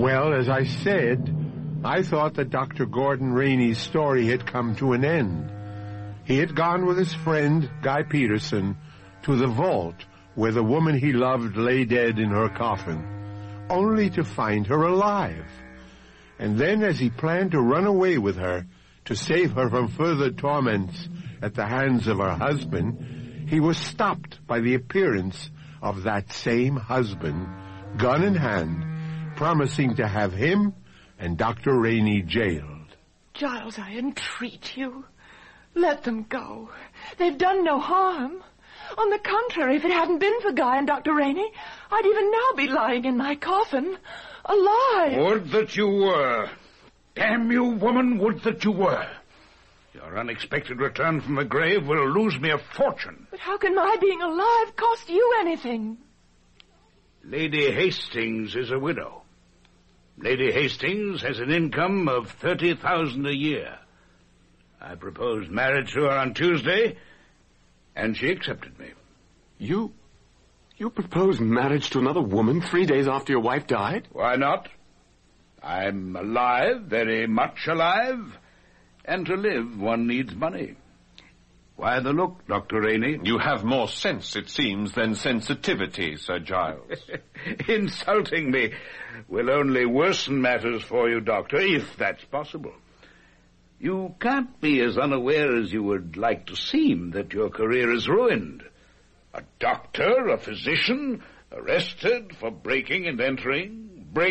Well, as I said, I thought that Dr. Gordon Rainey's story had come to an end. He had gone with his friend, Guy Peterson, to the vault where the woman he loved lay dead in her coffin, only to find her alive. And then, as he planned to run away with her, to save her from further torments at the hands of her husband, he was stopped by the appearance of that same husband, gun in hand, promising to have him and Dr. Rainey jailed. Giles, I entreat you. Let them go. They've done no harm. On the contrary, if it hadn't been for Guy and Dr. Rainey, I'd even now be lying in my coffin, alive. Would that you were. Damn you, woman, would that you were. Your unexpected return from the grave will lose me a fortune. But how can my being alive cost you anything? Lady Hastings is a widow. Lady Hastings has an income of $30,000 a year. I proposed marriage to her on Tuesday, and she accepted me. You proposed marriage to another woman 3 days after your wife died? Why not? I'm alive, very much alive, and to live one needs money. Why the look, Dr. Rainey? You have more sense, it seems, than sensitivity, Sir Giles. Insulting me will only worsen matters for you, Doctor, if that's possible. You can't be as unaware as you would like to seem that your career is ruined. A doctor, a physician, arrested for breaking and entering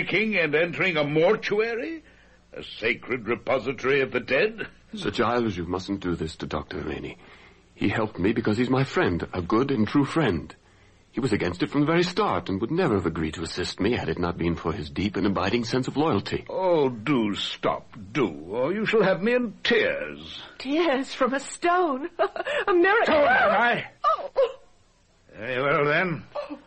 a mortuary, a sacred repository of the dead. Sir Giles, you mustn't do this to Dr. Rainey. He helped me because he's my friend, a good and true friend. He was against it from the very start and would never have agreed to assist me had it not been for his deep and abiding sense of loyalty. Oh, do stop, do, or you shall have me in tears. Tears from a stone. A miracle. So am I. Oh. Very well, then.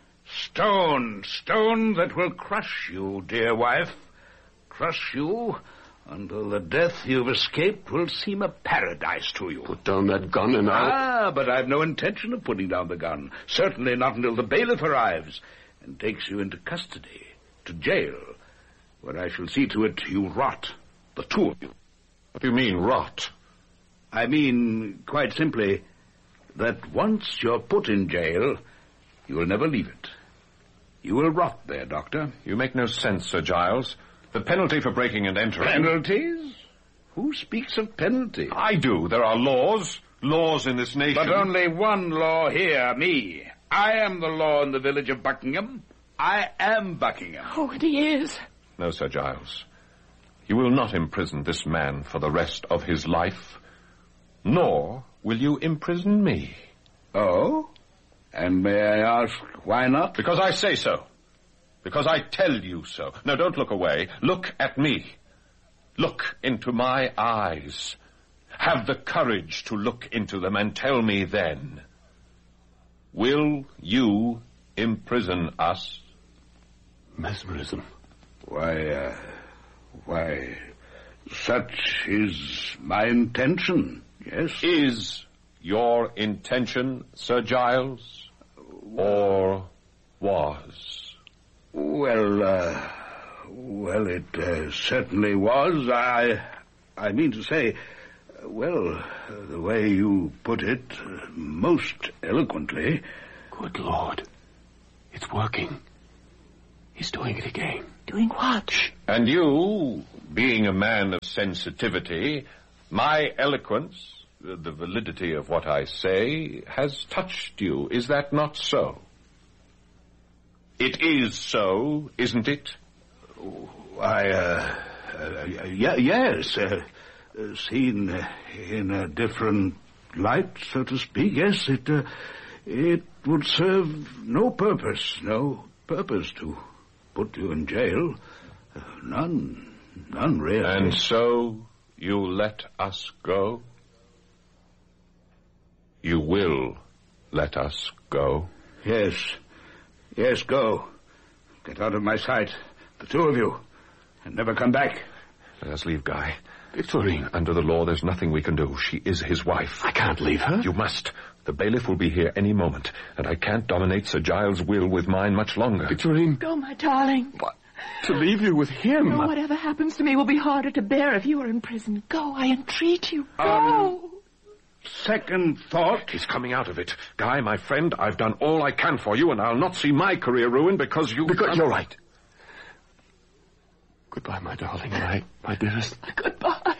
Stone that will crush you, dear wife. Crush you until the death you've escaped will seem a paradise to you. Put down that gun and I'll... But I've no intention of putting down the gun. Certainly not until the bailiff arrives and takes you into custody, to jail, where I shall see to it you rot, the two of you. What do you mean, rot? I mean, quite simply, that once you're put in jail, you will never leave it. You will rot there, Doctor. You make no sense, Sir Giles. The penalty for breaking and entering... Penalties? Who speaks of penalty? I do. There are laws in this nation. But only one law here, me. I am the law in the village of Buckingham. I am Buckingham. Oh, and he is. No, Sir Giles. You will not imprison this man for the rest of his life, nor will you imprison me. Oh? And may I ask why not? Because I say so. Because I tell you so. No, don't look away. Look at me. Look into my eyes. Have the courage to look into them and tell me then. Will you imprison us? Mesmerism. Why, such is my intention, yes. Is your intention, Sir Giles, or was? Well, it certainly was. I mean to say, the way you put it, most eloquently. Good Lord. It's working. He's doing it again. Doing what? And you, being a man of sensitivity, my eloquence, the validity of what I say, has touched you. Is that not so? It is so, isn't it? Yes. Seen in a different light, so to speak, yes, it would serve no purpose to put you in jail. None really. And so you let us go? You will let us go? Yes, go. Get out of my sight, the two of you, and never come back. Let us leave Guy. Victorine, under the law, there's nothing we can do. She is his wife. I can't leave her. You must. The bailiff will be here any moment, and I can't dominate Sir Giles' will with mine much longer. Victorine. Go, my darling. What? To leave you with him. Oh, whatever happens to me will be harder to bear if you are in prison. Go, I entreat you. Go. Second thought. He's coming out of it. Guy, my friend, I've done all I can for you, and I'll not see my career ruined because you... Because you're right. Goodbye, my darling, my dearest. Goodbye.